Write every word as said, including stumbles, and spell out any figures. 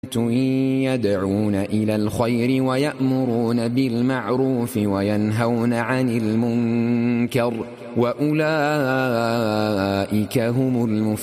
يدعون إلى الخير ويأمرون بالمعروف وينهون عن المنكر وأولئك هم المفلحون.